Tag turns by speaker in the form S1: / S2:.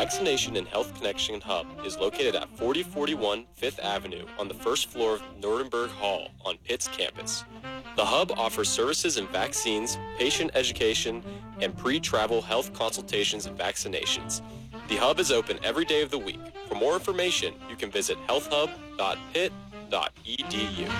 S1: Vaccination and Health Connection Hub is located at 4041 Fifth Avenue on the first floor of Nuremberg Hall on Pitt's campus. The Hub offers services in vaccines, patient education, and pre-travel health consultations and vaccinations. The Hub is open every day of the week. For more information, you can visit healthhub.pitt.edu.